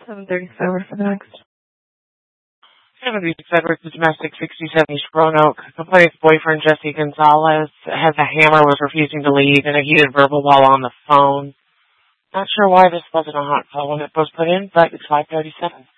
737 for next. 70 Edwards, domestic 67 East Roanoke. Complainant's boyfriend, Jesse Gonzalez, has a hammer, was refusing to leave, and a heated verbal while on the phone. Not sure why this wasn't a hot call when it was put in, but it's 5:37.